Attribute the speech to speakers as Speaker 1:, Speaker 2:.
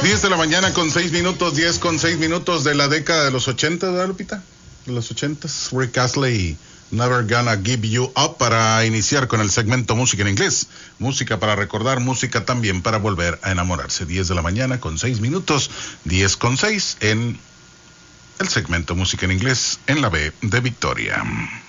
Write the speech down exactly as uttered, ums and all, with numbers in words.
Speaker 1: diez de la mañana con seis minutos, diez con seis minutos de la década de los ochenta, ¿verdad, Lupita? De los ochentas, Rick Astley, Never Gonna Give You Up, para iniciar con el segmento Música en Inglés. Música para recordar, música también para volver a enamorarse. diez de la mañana con seis minutos, diez con seis en el segmento Música en Inglés en la B de Victoria.